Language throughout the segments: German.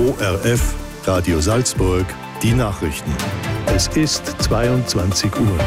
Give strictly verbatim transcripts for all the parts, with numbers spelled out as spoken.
O R F, Radio Salzburg, die Nachrichten. Es ist zweiundzwanzig Uhr.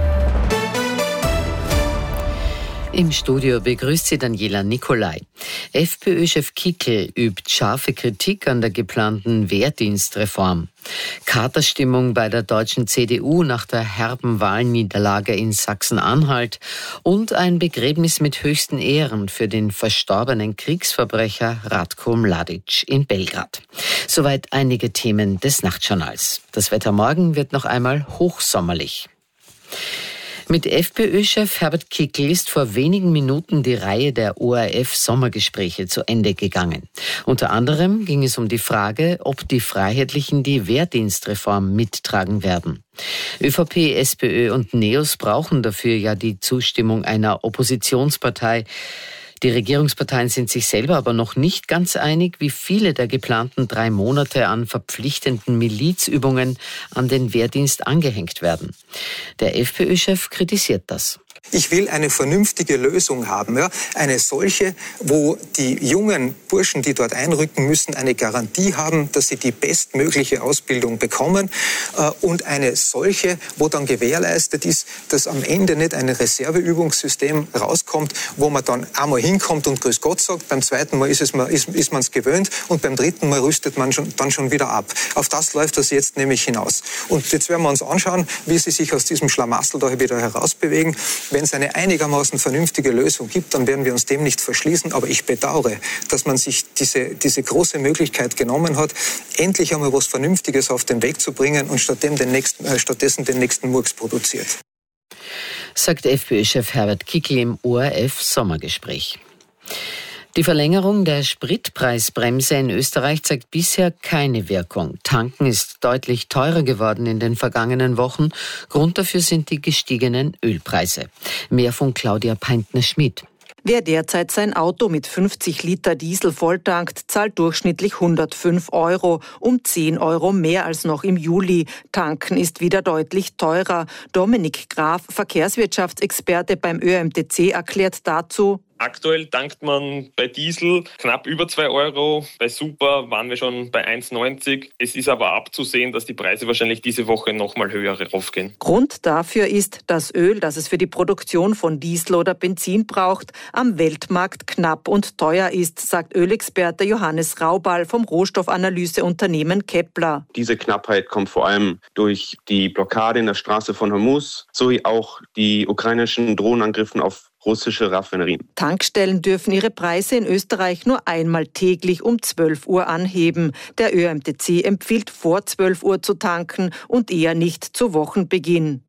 Im Studio begrüßt sie Daniela Nicolai. FPÖ-Chef Kickl übt scharfe Kritik an der geplanten Wehrdienstreform. Katerstimmung bei der deutschen C D U nach der herben Wahlniederlage in Sachsen-Anhalt und ein Begräbnis mit höchsten Ehren für den verstorbenen Kriegsverbrecher Ratko Mladic in Belgrad. Soweit einige Themen des Nachtjournals. Das Wetter morgen wird noch einmal hochsommerlich. Mit FPÖ-Chef Herbert Kickl ist vor wenigen Minuten die Reihe der O R F-Sommergespräche zu Ende gegangen. Unter anderem ging es um die Frage, ob die Freiheitlichen die Wehrdienstreform mittragen werden. ÖVP, SPÖ und NEOS brauchen dafür ja die Zustimmung einer Oppositionspartei. Die Regierungsparteien sind sich selber aber noch nicht ganz einig, wie viele der geplanten drei Monate an verpflichtenden Milizübungen an den Wehrdienst angehängt werden. Der FPÖ-Chef kritisiert das. Ich will eine vernünftige Lösung haben, ja? Eine solche, wo die jungen Burschen, die dort einrücken müssen, eine Garantie haben, dass sie die bestmögliche Ausbildung bekommen, äh, und eine solche, wo dann gewährleistet ist, dass am Ende nicht ein Reserveübungssystem rauskommt, wo man dann einmal hinkommt und Grüß Gott sagt, beim zweiten Mal ist es man ist, ist man es gewöhnt und beim dritten Mal rüstet man schon, dann schon wieder ab. Auf das läuft das jetzt nämlich hinaus. Und jetzt werden wir uns anschauen, wie sie sich aus diesem Schlamassel da wieder herausbewegen. Wenn es eine einigermaßen vernünftige Lösung gibt, dann werden wir uns dem nicht verschließen. Aber ich bedauere, dass man sich diese, diese große Möglichkeit genommen hat, endlich einmal was Vernünftiges auf den Weg zu bringen und stattdessen den nächsten, äh, stattdessen den nächsten Murks produziert. Sagt FPÖ-Chef Herbert Kickl im O R F-Sommergespräch. Die Verlängerung der Spritpreisbremse in Österreich zeigt bisher keine Wirkung. Tanken ist deutlich teurer geworden in den vergangenen Wochen. Grund dafür sind die gestiegenen Ölpreise. Mehr von Claudia Peintner-Schmidt. Wer derzeit sein Auto mit fünfzig Liter Diesel volltankt, zahlt durchschnittlich hundertfünf Euro, um zehn Euro mehr als noch im Juli. Tanken ist wieder deutlich teurer. Dominik Graf, Verkehrswirtschaftsexperte beim Ö M T C, erklärt dazu: Aktuell tankt man bei Diesel knapp über zwei Euro, bei Super waren wir schon bei eins neunzig. Es ist aber abzusehen, dass die Preise wahrscheinlich diese Woche nochmal höher raufgehen. Grund dafür ist, dass Öl, das es für die Produktion von Diesel oder Benzin braucht, am Weltmarkt knapp und teuer ist, sagt Ölexperte Johannes Raubal vom Rohstoffanalyseunternehmen Kepler. Diese Knappheit kommt vor allem durch die Blockade in der Straße von Hormuz sowie auch die ukrainischen Drohnenangriffen auf russische Raffinerien. Tankstellen dürfen ihre Preise in Österreich nur einmal täglich um zwölf Uhr anheben. Der Ö M T C empfiehlt vor zwölf Uhr zu tanken und eher nicht zu Wochenbeginn.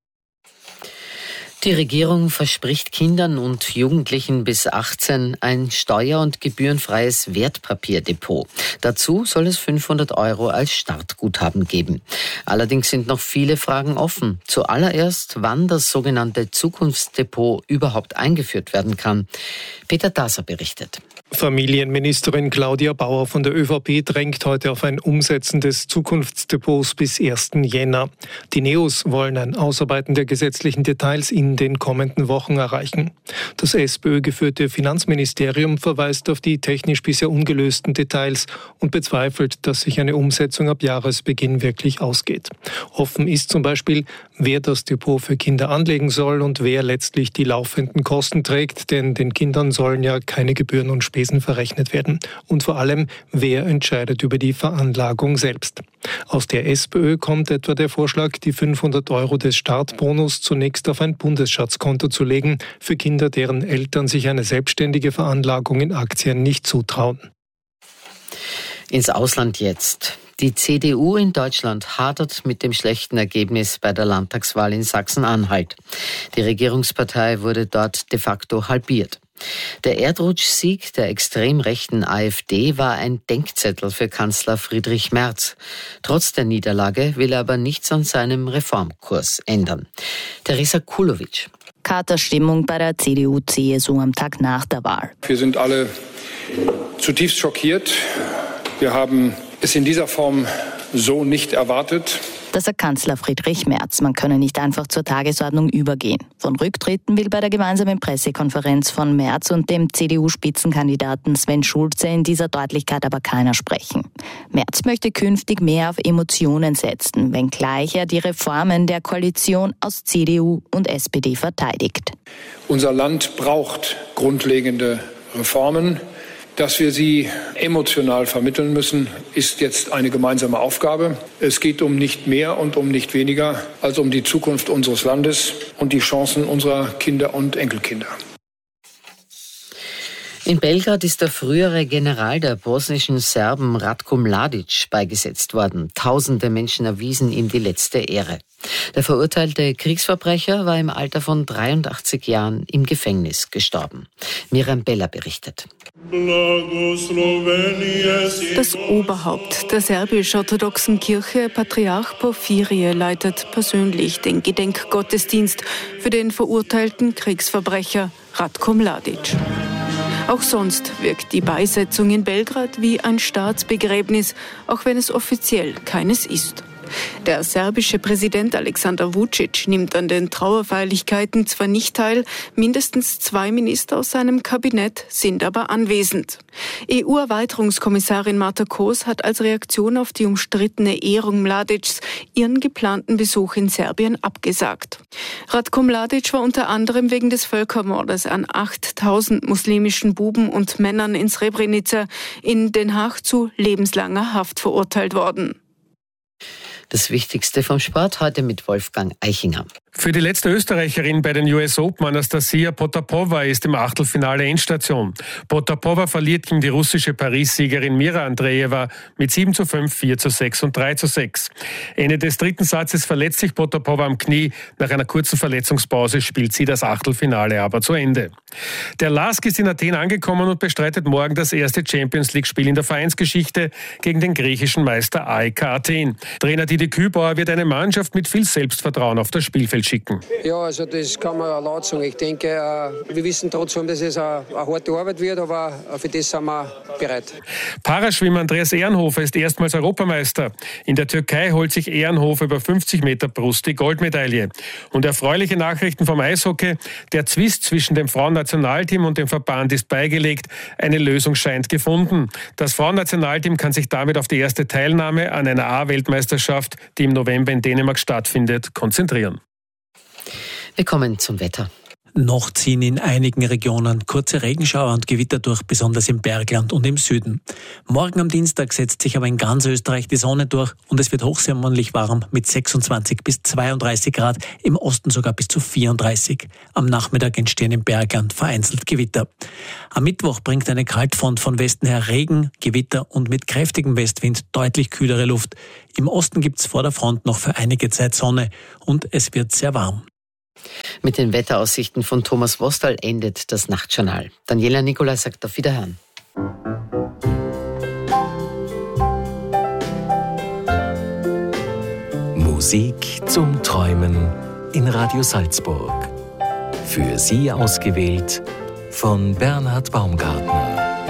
Die Regierung verspricht Kindern und Jugendlichen bis achtzehn ein steuer- und gebührenfreies Wertpapierdepot. Dazu soll es fünfhundert Euro als Startguthaben geben. Allerdings sind noch viele Fragen offen. Zuallererst, wann das sogenannte Zukunftsdepot überhaupt eingeführt werden kann. Peter Daser berichtet. Familienministerin Claudia Bauer von der ÖVP drängt heute auf ein Umsetzen des Zukunftsdepots bis ersten Jänner. Die NEOS wollen ein Ausarbeiten der gesetzlichen Details in den kommenden Wochen erreichen. Das SPÖ-geführte Finanzministerium verweist auf die technisch bisher ungelösten Details und bezweifelt, dass sich eine Umsetzung ab Jahresbeginn wirklich ausgeht. Offen ist zum Beispiel, wer das Depot für Kinder anlegen soll und wer letztlich die laufenden Kosten trägt, denn den Kindern sollen ja keine Gebühren und Spesen verrechnet werden. Und vor allem, wer entscheidet über die Veranlagung selbst. Aus der SPÖ kommt etwa der Vorschlag, die fünfhundert Euro des Startbonus zunächst auf ein Bundesschatzkonto zu legen, für Kinder, deren Eltern sich eine selbstständige Veranlagung in Aktien nicht zutrauen. Ins Ausland jetzt. Die C D U in Deutschland hadert mit dem schlechten Ergebnis bei der Landtagswahl in Sachsen-Anhalt. Die Regierungspartei wurde dort de facto halbiert. Der Erdrutschsieg der extrem rechten AfD war ein Denkzettel für Kanzler Friedrich Merz. Trotz der Niederlage will er aber nichts an seinem Reformkurs ändern. Teresa Kulovic. Katerstimmung bei der C D U C S U am Tag nach der Wahl. Wir sind alle zutiefst schockiert. Wir haben es in dieser Form so nicht erwartet. Das sagt Kanzler Friedrich Merz. Man könne nicht einfach zur Tagesordnung übergehen. Von Rücktritten will bei der gemeinsamen Pressekonferenz von Merz und dem C D U-Spitzenkandidaten Sven Schulze in dieser Deutlichkeit aber keiner sprechen. Merz möchte künftig mehr auf Emotionen setzen, wenngleich er die Reformen der Koalition aus C D U und S P D verteidigt. Unser Land braucht grundlegende Reformen. Dass wir sie emotional vermitteln müssen, ist jetzt eine gemeinsame Aufgabe. Es geht um nicht mehr und um nicht weniger als um die Zukunft unseres Landes und die Chancen unserer Kinder und Enkelkinder. In Belgrad ist der frühere General der bosnischen Serben Ratko Mladic beigesetzt worden. Tausende Menschen erwiesen ihm die letzte Ehre. Der verurteilte Kriegsverbrecher war im Alter von dreiundachtzig Jahren im Gefängnis gestorben. Miriam Bella berichtet. Das Oberhaupt der serbisch-orthodoxen Kirche, Patriarch Porphyrie, leitet persönlich den Gedenkgottesdienst für den verurteilten Kriegsverbrecher Ratko Mladic. Auch sonst wirkt die Beisetzung in Belgrad wie ein Staatsbegräbnis, auch wenn es offiziell keines ist. Der serbische Präsident Aleksandar Vučić nimmt an den Trauerfeierlichkeiten zwar nicht teil, mindestens zwei Minister aus seinem Kabinett sind aber anwesend. E U-Erweiterungskommissarin Marta Kos hat als Reaktion auf die umstrittene Ehrung Mladics ihren geplanten Besuch in Serbien abgesagt. Ratko Mladic war unter anderem wegen des Völkermordes an achttausend muslimischen Buben und Männern in Srebrenica in Den Haag zu lebenslanger Haft verurteilt worden. Das Wichtigste vom Sport heute mit Wolfgang Eichinger. Für die letzte Österreicherin bei den U S Open, Anastasia Potapova, ist im Achtelfinale Endstation. Potapova verliert gegen die russische Paris-Siegerin Mira Andreeva mit sieben zu fünf, vier zu sechs und drei zu sechs. Ende des dritten Satzes verletzt sich Potapova am Knie. Nach einer kurzen Verletzungspause spielt sie das Achtelfinale aber zu Ende. Der Lask ist in Athen angekommen und bestreitet morgen das erste Champions-League-Spiel in der Vereinsgeschichte gegen den griechischen Meister A E K Athen. Trainer Didi Kübauer wird eine Mannschaft mit viel Selbstvertrauen auf das Spielfeld schicken. Ja, also das kann man laut sagen. Ich denke, wir wissen trotzdem, dass es eine, eine harte Arbeit wird, aber für das sind wir bereit. Paraschwimmer Andreas Ehrenhofer ist erstmals Europameister. In der Türkei holt sich Ehrenhofer über fünfzig Meter Brust die Goldmedaille. Und erfreuliche Nachrichten vom Eishockey. Der Zwist zwischen dem Frauennationalteam und dem Verband ist beigelegt. Eine Lösung scheint gefunden. Das Frauennationalteam kann sich damit auf die erste Teilnahme an einer A-Weltmeisterschaft, die im November in Dänemark stattfindet, konzentrieren. Wir kommen zum Wetter. Noch ziehen in einigen Regionen kurze Regenschauer und Gewitter durch, besonders im Bergland und im Süden. Morgen am Dienstag setzt sich aber in ganz Österreich die Sonne durch und es wird hochsommerlich warm mit sechsundzwanzig bis zweiunddreißig Grad, im Osten sogar bis zu vierunddreißig. Am Nachmittag entstehen im Bergland vereinzelt Gewitter. Am Mittwoch bringt eine Kaltfront von Westen her Regen, Gewitter und mit kräftigem Westwind deutlich kühlere Luft. Im Osten gibt es vor der Front noch für einige Zeit Sonne und es wird sehr warm. Mit den Wetteraussichten von Thomas Wostal endet das Nachtjournal. Daniela Nicolai sagt auf Wiederhören. Musik zum Träumen in Radio Salzburg. Für Sie ausgewählt von Bernhard Baumgartner.